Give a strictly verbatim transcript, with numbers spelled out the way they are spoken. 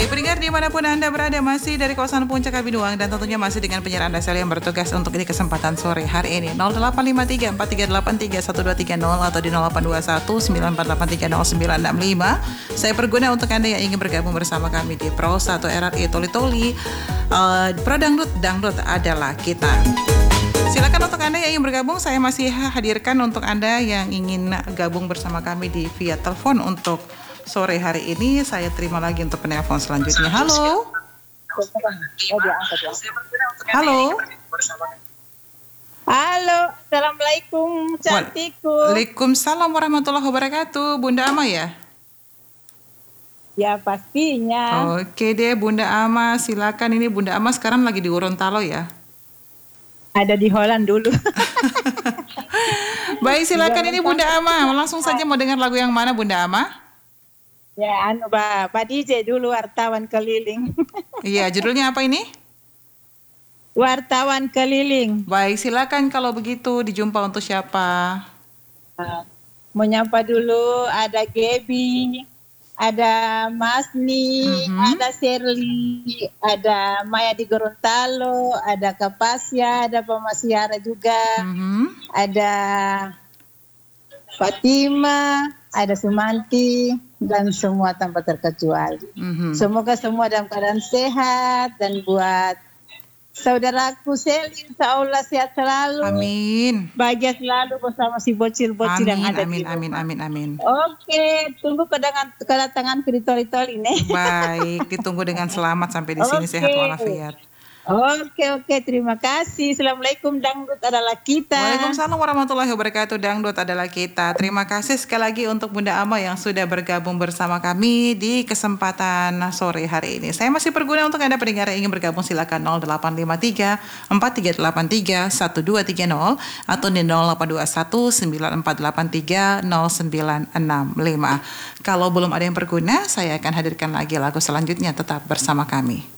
Baik pendengar dimanapun Anda berada, masih dari kawasan Puncak Kabinuang dan tentunya masih dengan penyiar Anda Sel yang bertugas untuk di kesempatan sore hari ini. nol delapan lima tiga empat tiga delapan tiga satu dua tiga nol atau di nol delapan dua satu sembilan empat delapan tiga nol sembilan enam lima. Saya berguna untuk Anda yang ingin bergabung bersama kami di Pro satu R R I Toli Toli. Uh, Pro Dangdut, Dangdut adalah kita. Silakan untuk Anda yang ingin bergabung, saya masih hadirkan untuk Anda yang ingin gabung bersama kami di via telepon untuk sore hari ini. Saya terima lagi untuk penelpon selanjutnya. Halo. Halo. Halo, assalamualaikum cantikku. Waalaikumsalam warahmatullahi wabarakatuh. Bunda Ama ya? Ya pastinya. Oke deh Bunda Ama, silakan. Ini Bunda Ama sekarang lagi di Gorontalo ya? Ada di Holland dulu. Baik, silakan. Ini Bunda Ama. Langsung saja mau dengar lagu yang mana Bunda Ama? Ya, anu Pak, Pak D J dulu, wartawan keliling. Iya, judulnya apa ini? Wartawan keliling. Baik, silakan kalau begitu. Dijumpa untuk siapa? Uh, menyapa dulu, ada Gaby, ada Masni, mm-hmm. ada Shirley, ada Maya di Gorontalo, ada Kapasya, ada Pemasiara juga, mm-hmm. ada Fatima, ada Sumanti, dan semua tanpa terkecuali. Mm-hmm. Semoga semua dalam keadaan sehat, dan buat saudaraku Sel, insya Allah sehat selalu. Amin. Bahagia selalu bersama si bocil-bocil yang ada amin, di rumah. Amin, amin, amin, amin. Oke, tunggu kedatangan kedatangan di Toli-Toli nih. Baik, ditunggu dengan selamat sampai di sini. Oke. Sehat walafiat. Oke, oke, terima kasih. Assalamualaikum, Dangdut adalah kita. Waalaikumsalam warahmatullahi wabarakatuh. Dangdut adalah kita. Terima kasih sekali lagi untuk Bunda Ama yang sudah bergabung bersama kami di kesempatan sore hari ini. Saya masih berguna untuk Anda pendengar yang ingin bergabung, silakan nol delapan lima tiga empat tiga delapan tiga satu dua tiga nol atau di nol delapan dua satu sembilan empat delapan tiga nol sembilan enam lima. Kalau belum ada yang berguna, saya akan hadirkan lagi lagu selanjutnya. Tetap bersama kami.